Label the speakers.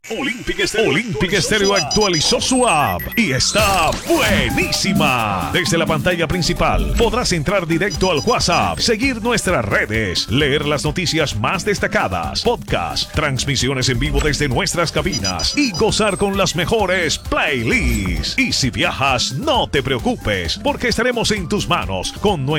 Speaker 1: Olympic Stereo actualizó su app y está buenísima. Desde la pantalla principal podrás entrar directo al WhatsApp, seguir nuestras redes, leer las noticias más destacadas, podcast, transmisiones en vivo desde nuestras cabinas y gozar con las mejores playlists. Y si viajas, no te preocupes, porque estaremos en tus manos con